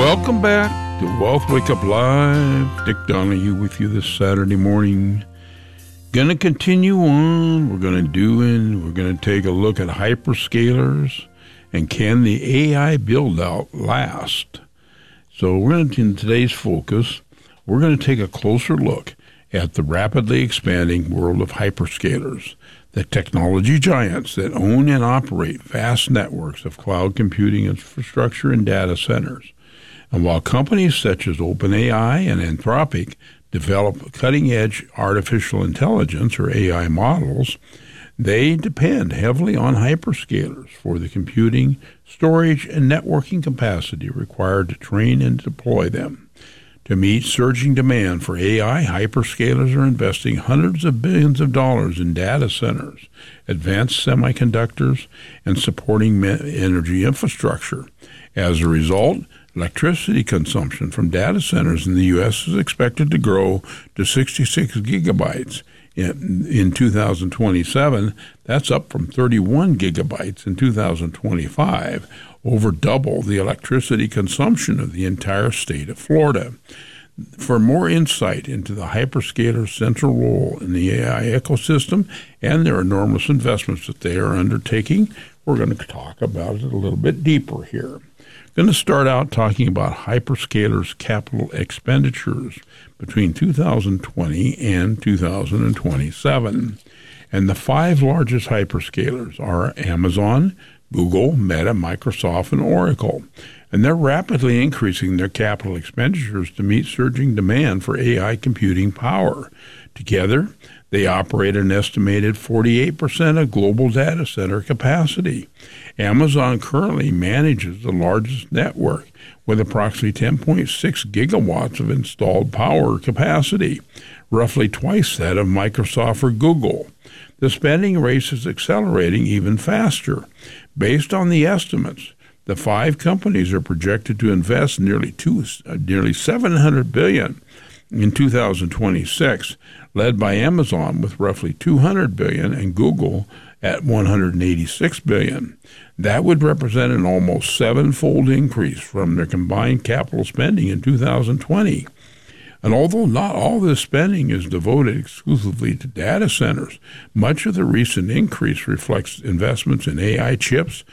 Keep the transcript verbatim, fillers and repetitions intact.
Welcome back to Wealth Wake Up Live. Dick Donahue with you this Saturday morning. Gonna continue on. We're gonna do in. We're gonna take a look at hyperscalers and can the A I build out last. So we're going to, in today's focus, we're going to take a closer look at the rapidly expanding world of hyperscalers, the technology giants that own and operate vast networks of cloud computing infrastructure and data centers. And while companies such as OpenAI and Anthropic develop cutting-edge artificial intelligence, or A I models, they depend heavily on hyperscalers for the computing, storage, and networking capacity required to train and deploy them. To meet surging demand for A I, hyperscalers are investing hundreds of billions of dollars in data centers, advanced semiconductors, and supporting energy infrastructure. As a result, electricity consumption from data centers in the U S is expected to grow to sixty-six gigabytes in, in two thousand twenty-seven. That's up from thirty-one gigabytes in two thousand twenty-five, over double the electricity consumption of the entire state of Florida. For more insight into the hyperscalers' central role in the A I ecosystem and their enormous investments that they are undertaking, we're going to talk about it a little bit deeper here. I'm going to start out talking about hyperscalers' capital expenditures between two thousand twenty and two thousand twenty-seven. And the five largest hyperscalers are Amazon, Google, Meta, Microsoft, and Oracle. And they're rapidly increasing their capital expenditures to meet surging demand for A I computing power. Together, they operate an estimated forty-eight percent of global data center capacity. Amazon currently manages the largest network with approximately ten point six gigawatts of installed power capacity, roughly twice that of Microsoft or Google. The spending race is accelerating even faster. Based on the estimates, the five companies are projected to invest nearly two, uh, nearly seven hundred billion dollars in two thousand twenty-six, led by Amazon with roughly two hundred billion dollars and Google at one hundred eighty-six billion dollars. That would represent an almost seven-fold increase from their combined capital spending in two thousand twenty. And although not all this spending is devoted exclusively to data centers, much of the recent increase reflects investments in A I chips,